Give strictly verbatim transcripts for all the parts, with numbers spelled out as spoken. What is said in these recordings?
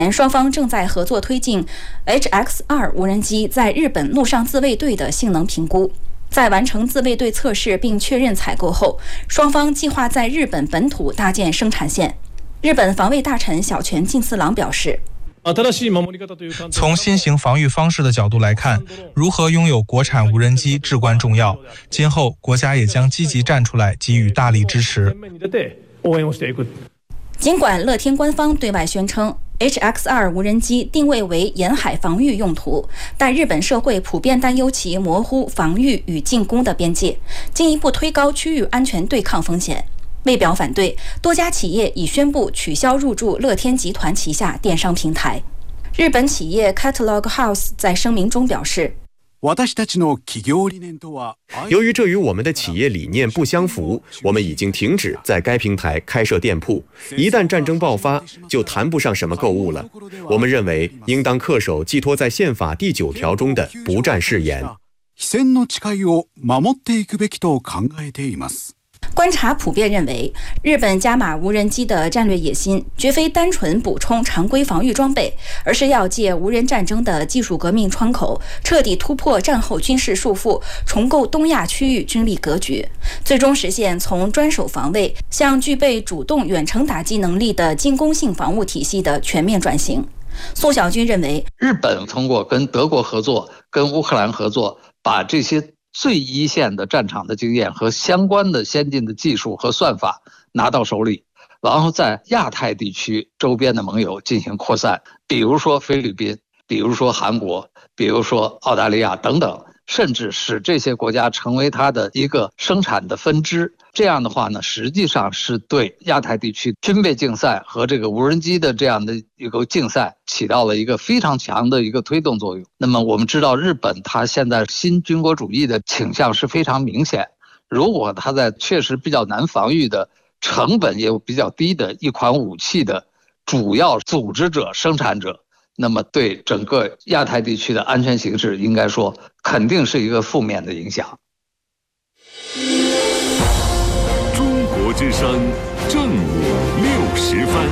双方正在合作推进 H X 二 无人机在日本陆上自卫队的性能评估。在完成自卫队测试并确认采购后，双方计划在日本本土搭建生产线。日本防卫大臣小泉进次郎表示， 从新型防御方式的角度来看，如何拥有国产无人机至关重要。今后国家也将积极站出来给予大力支持。 尽管乐天官方对外宣称 H X 二 无人机定位为沿海防御用途，但日本社会普遍担忧其模糊防御与进攻的边界，进一步推高区域安全对抗风险。为表反对，多家企业已宣布取消入驻乐天集团旗下电商平台。日本企业 Catalog House 在声明中表示， 由于这与我们的企业理念不相符，我们已经停止在该平台开设店铺。一旦战争爆发，就谈不上什么购物了。我们认为应当恪守寄托在宪法第九条中的不战誓言。 观察普遍认为，日本加码无人机的战略野心绝非单纯补充常规防御装备，而是要借无人战争的技术革命窗口，彻底突破战后军事束缚，重构东亚区域军力格局，最终实现从专守防卫向具备主动远程打击能力的进攻性防务体系的全面转型。宋小军认为， 日本通过跟德国合作、跟乌克兰合作，把这些最一线的战场的经验和相关的先进的技术和算法拿到手里，然后在亚太地区周边的盟友进行扩散，比如说菲律宾，比如说韩国，比如说澳大利亚等等，甚至使这些国家成为它的一个生产的分支。这样的话呢，实际上是对亚太地区军备竞赛和这个无人机的这样的一个竞赛起到了一个非常强的一个推动作用。那么我们知道，日本它现在新军国主义的倾向是非常明显，如果它在确实比较难防御的、成本也比较低的一款武器的主要组织者、生产者，那么对整个亚太地区的安全形势应该说肯定是一个负面的影响。 中国之声正午六时分，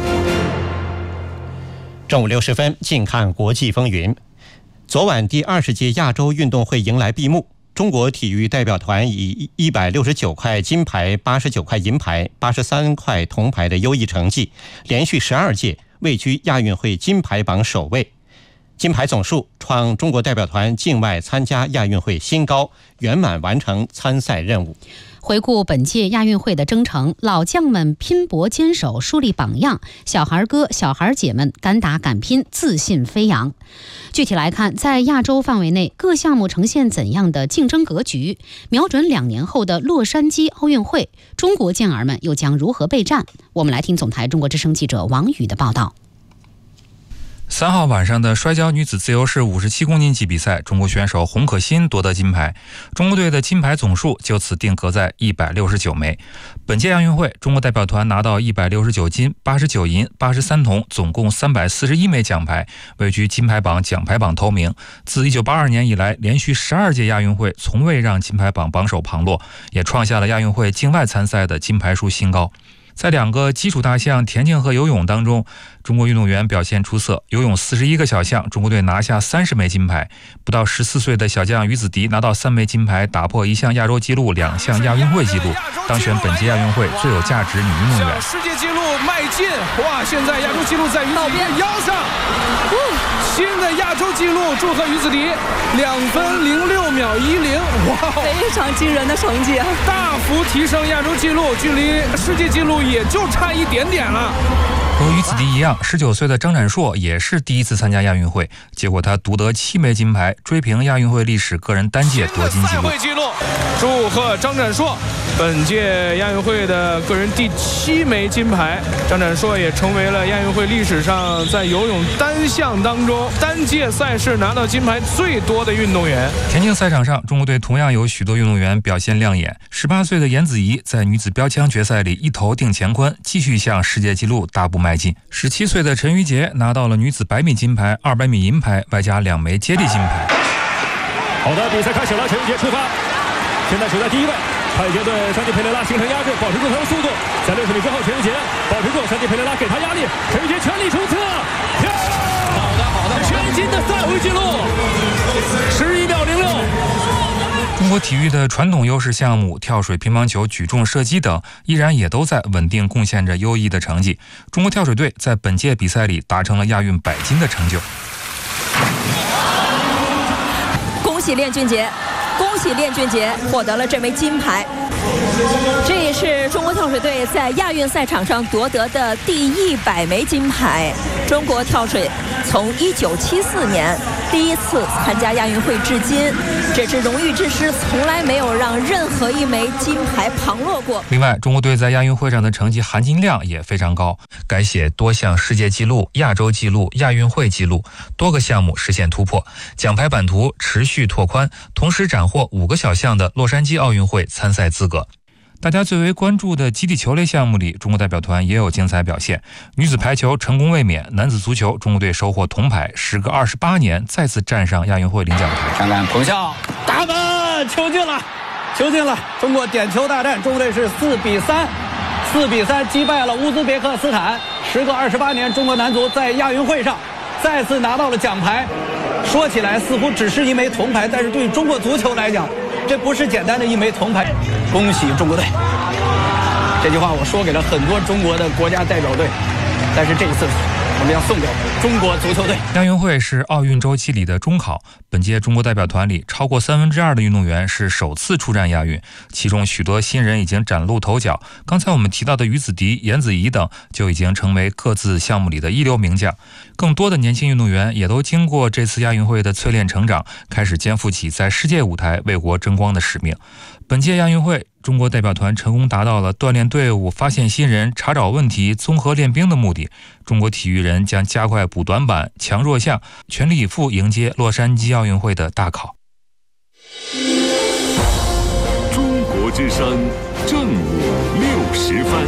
正午六十分，近看国际风云。昨晚第二十届亚洲运动会迎来闭幕，中国体育代表团以一百六十九块金牌、八十九块银牌、八十三块铜牌的优异成绩，连续十二届位居亚运会金牌榜首位。金牌总数创中国代表团境外参加亚运会新高，圆满完成参赛任务。 回顾本届亚运会的征程，老将们拼搏坚守，树立榜样；小孩哥、小孩姐们敢打敢拼，自信飞扬。具体来看，在亚洲范围内，各项目呈现怎样的竞争格局？瞄准两年后的洛杉矶奥运会，中国健儿们又将如何备战？我们来听总台中国之声记者王宇的报道。 三号晚上的摔跤女子自由式五十七公斤级比赛，中国选手洪可欣夺得金牌，中国队的金牌总数就此定格在一百六十九枚。本届亚运会，中国代表团拿到一百六十九金、八十九银、八十三铜，总共三百四十一枚奖牌，位居金牌榜、奖牌榜头名。自一九八二年以来，连续十二届亚运会从未让金牌榜榜首旁落，也创下了亚运会境外参赛的金牌数新高。在两个基础大项田径和游泳当中，中国运动员表现出色。游泳四十一个小项，中国队拿下三十枚金牌。不到十四岁的小将于子迪拿到三枚金牌，打破一项亚洲纪录、两项亚运会纪录，当选本届亚运会最有价值女运动员。 世界纪录迈进，哇！现在亚洲纪录在于子迪的腰上，新的亚洲纪录，祝贺于子迪，两分零六秒一零，哇， 非常惊人的成绩， 大幅提升亚洲纪录，距离世界纪录也就差一点点了。 和于子迪一样，十九岁的张展硕也是第一次参加亚运会，结果他独得七枚金牌，追平亚运会历史个人单届夺金纪录。 祝贺张展硕，本届亚运会的个人第七枚金牌。张展硕也成为了亚运会历史上在游泳单项当中单届赛事拿到金牌最多的运动员。 田径赛场上，中国队同样有许多运动员表现亮眼。十八岁的颜子怡在女子标枪决赛里一头定乾坤，继续向世界纪录大步迈进。十七岁的陈瑜杰拿到了女子百米金牌、二百米银牌，外加两枚接力金牌。 好的，比赛开始了，陈瑜杰出发，现在处在第一位。 太极队山地佩雷拉形成压制，保持住他的速度，在六十米之后，陈玉杰保持住山地佩雷拉给他压力，陈玉杰全力冲刺，漂亮！好的好的，全新的赛会纪录，十一秒零六。 中国体育的传统优势项目跳水、乒乓球、举重、射击等，依然也都在稳定贡献着优异的成绩。中国跳水队在本届比赛里达成了亚运百金的成就。 恭喜练俊杰，恭喜练俊杰获得了这枚金牌。这也是中国跳水队在亚运赛场上夺得的第一百枚金牌。中国跳水从一九七四年第一次参加亚运会至今，这支荣誉之师从来没有让任何一枚金牌旁落过。 另外，中国队在亚运会上的成绩含金量也非常高，改写多项世界纪录、亚洲纪录、亚运会纪录，多个项目实现突破，奖牌版图持续拓宽，同时斩获五个小项的洛杉矶奥运会参赛资格。大家最为关注的集体球类项目里，中国代表团也有精彩表现。女子排球成功卫冕，男子足球中国队收获铜牌，时隔二十八年再次站上亚运会领奖台。 看看彭笑，打门，球进了，球进了！中国点球大战，中国队是四比三，四比三击败了乌兹别克斯坦。时隔二十八年，中国男足在亚运会上再次拿到了奖牌。说起来似乎只是一枚铜牌，但是对于中国足球来讲，这不是简单的一枚铜牌。恭喜中国队！这句话我说给了很多中国的国家代表队，但是这一次我们要送给中国足球队。 亚运会是奥运周期里的中考，本届中国代表团里超过三分之二的运动员是首次出战亚运，其中许多新人已经崭露头角。刚才我们提到的于子迪、颜子怡等就已经成为各自项目里的一流名将，更多的年轻运动员也都经过这次亚运会的淬炼成长，开始肩负起在世界舞台为国争光的使命。本届亚运会，中国代表团成功达到了锻炼队伍、发现新人、查找问题、综合练兵的目的。中国体育人将加快补短板、强弱项，全力以赴迎接洛杉矶奥运会的大考。 中国之声正午六十分。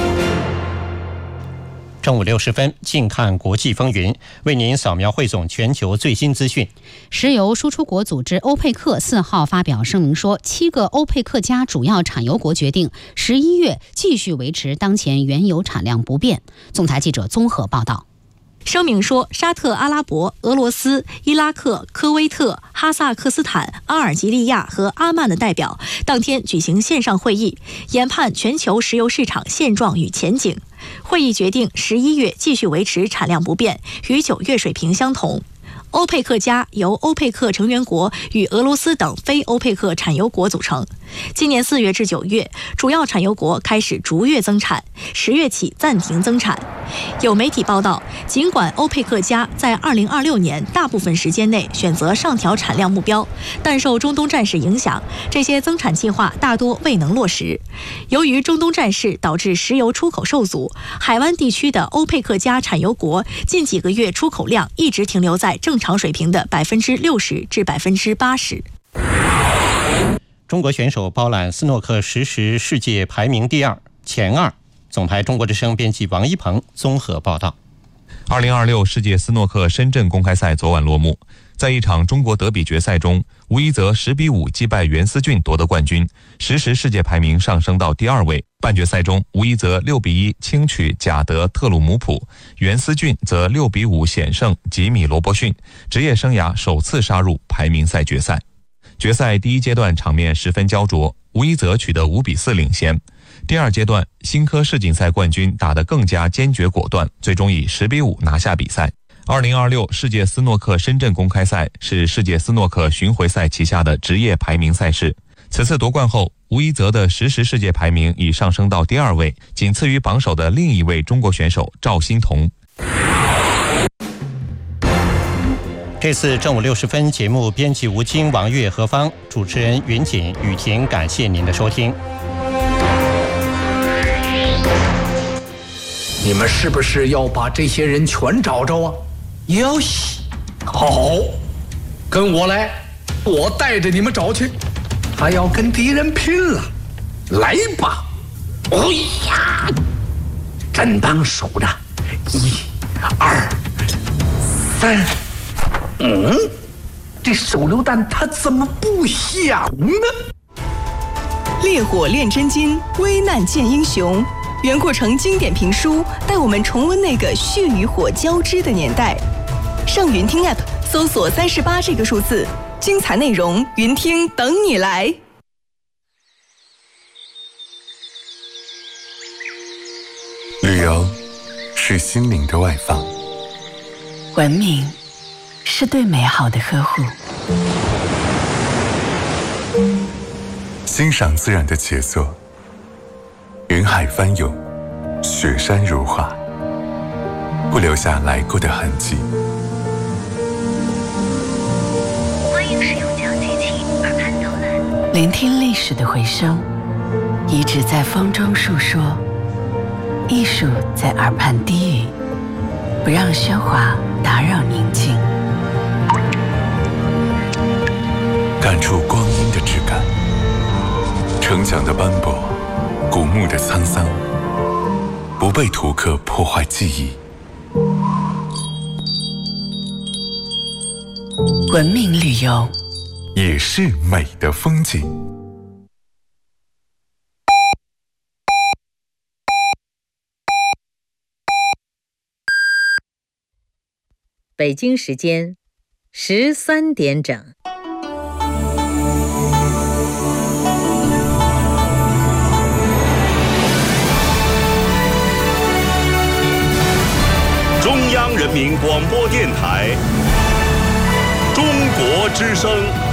正午六十分，近看国际风云，为您扫描汇总全球最新资讯。 石油输出国组织欧佩克四号发表声明说，七个欧佩克加主要产油国决定十一月继续维持当前原油产量不变。总台记者综合报道。 声明说，沙特阿拉伯、俄罗斯、伊拉克、科威特、哈萨克斯坦、阿尔及利亚和阿曼的代表当天举行线上会议，研判全球石油市场现状与前景。会议决定十一月继续维持产量不变，与九月水平相同。欧佩克加由欧佩克成员国与俄罗斯等非欧佩克产油国组成。今年四月至九月，主要产油国开始逐月增产，十月起暂停增产。有媒体报道，尽管欧佩克加在二零二六年大部分时间内选择上调产量目标，但受中东战事影响，这些增产计划大多未能落实。由于中东战事导致石油出口受阻，海湾地区的欧佩克加产油国近几个月出口量一直停留在正常水平的百分之六十至百分之八十。 中国选手包揽斯诺克实时世界排名第二，前二。总台中国之声编辑王一鹏综合报道。 二零二六世界斯诺克深圳公开赛昨晚落幕，在一场中国德比决赛中，吴一泽十比五击败袁思俊夺得冠军，实时世界排名上升到第二位。半决赛中，吴一泽六比一轻取贾德特鲁姆普，袁思俊则六比五险胜吉米罗伯逊，职业生涯首次杀入排名赛决赛。决赛第一阶段场面十分焦灼，吴一泽取得五比四领先。第二阶段，新科世锦赛冠军打得更加坚决果断，最终以十比五拿下比赛。二零二六世界斯诺克深圳公开赛是世界斯诺克巡回赛旗下的职业排名赛事。此次夺冠后，吴一泽的实时世界排名已上升到第二位，仅次于榜首的另一位中国选手赵欣彤。 这次正午六十分节目编辑吴京、王月、何芳，主持人云锦、雨婷，感谢您的收听。 你们是不是要把这些人全找着啊？要西，好，跟我来，我带着你们找去。还要跟敌人拼了，来吧！哎呀，正当数着，一、二、三。嗯，这手榴弹它怎么不响呢？ 烈火炼真金，危难见英雄。袁阔成经典评书带我们重温那个血与火交织的年代。上云听 App 搜索三十八这个数字，精彩内容云听等你来。 旅游是心灵的外放， 文明是对美好的呵护。 欣赏自然的杰作，云海翻涌，雪山如画，不留下来过的痕迹。 欢迎使用讲机器耳畔导览，聆听历史的回声，遗址在风中述说，艺术在耳畔低语，不让喧哗打扰宁静。 感触光阴的质感，城墙的斑驳，古墓的沧桑，不被图刻破坏记忆。 文明旅游也是美的风景。 北京时间十三点整。 中央人民广播电台，中国之声。